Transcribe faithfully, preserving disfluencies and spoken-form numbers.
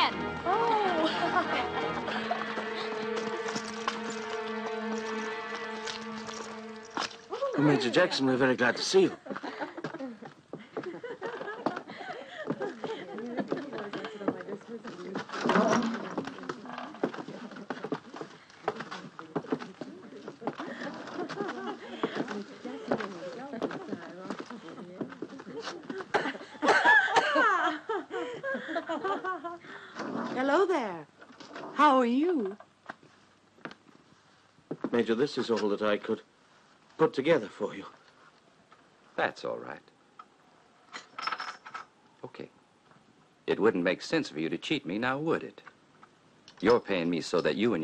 again. Oh. Major Jackson, we're very glad to see you. Hello there. How are you? Major, this is all that I could put together for you. That's all right. Okay. It wouldn't make sense for you to cheat me, now would it? You're paying me so that you and